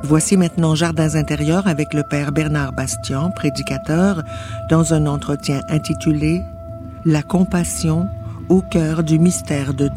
Voici maintenant Jardins intérieurs avec le père Bernard Bastian, prédicateur, dans un entretien intitulé « La compassion au cœur du mystère de Dieu ».